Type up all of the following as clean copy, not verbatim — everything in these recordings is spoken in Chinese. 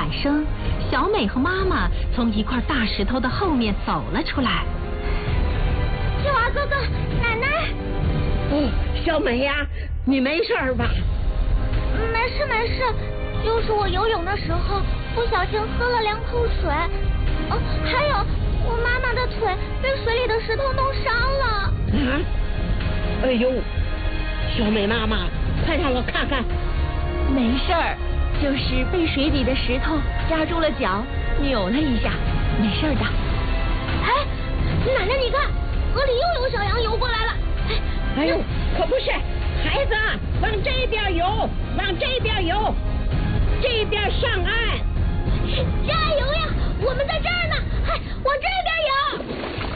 声，小美和妈妈从一块大石头的后面走了出来。 青蛙哥哥，奶奶。 哦，小美呀，你没事吧？ 没事没事，就是我游泳的时候不小心喝了2口水。还有我妈妈的腿被水里的石头弄伤了。 哎呦，小美妈妈，快让我看看。 没事儿，就是被水里的石头夹住了脚，扭了一下，没事的。 哎，奶奶你看，河里又有小羊游过来了。 哎呦，可不是，孩子，往这边游，往这边游，这边上岸。 加油呀，我们在这儿呢，往这边游。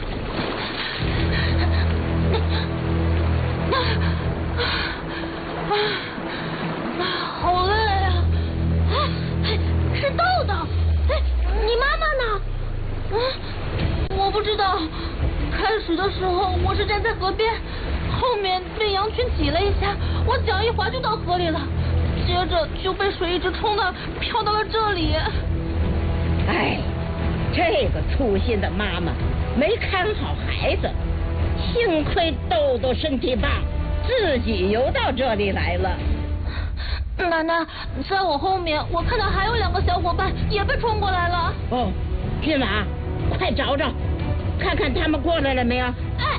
好累啊！是豆豆。你妈妈呢？我不知道。开始的时候我是站在河边，后面被羊群挤了一下，我脚一滑就到河里了，接着就被水一直冲的飘到了这里。 哎，这个粗心的妈妈没看好孩子，幸亏豆豆身体棒，自己游到这里来了。 奶奶，在我后面，我看到还有2个小伙伴也被冲过来了。 哦，君娃，快找找，看看他们过来了没有？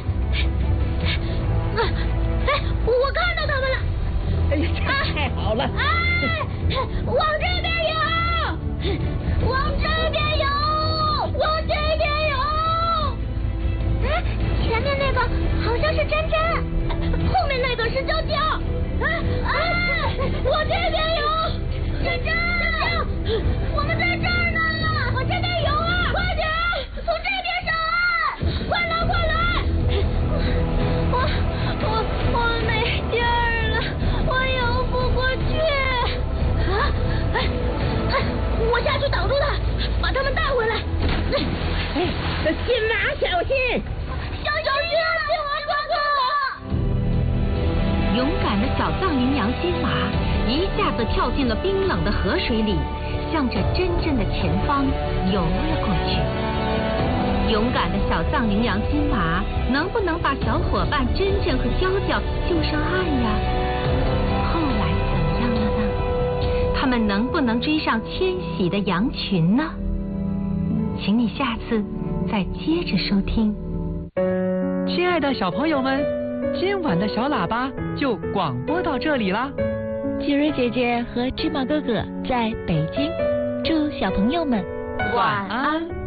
我看到他们了。哎呀，太好了！ 往这边游，往这边游，往这边游。前面那个好像是珍珍，后面那个是娇娇。往这边游，珍珍，我们在这儿呢，往这边游啊，快点，从这边上岸，快来快来！我没劲儿了，我游不过去。我下去挡住他，把他们带回来。 金娃小心！ 小心啊，金娃哥哥！ 勇敢的小藏羚羊金娃一下子跳进了冰冷的河水里，向着真正的前方游了过去。勇敢的小藏羚羊金娃能不能把小伙伴真正和娇娇救上岸呀？后来怎样了呢？他们能不能追上迁徙的羊群呢？请你下次再接着收听。 亲爱的小朋友们，今晚的小喇叭就广播到这里啦。 金瑞姐姐和芝麻哥哥在北京，祝小朋友们晚安。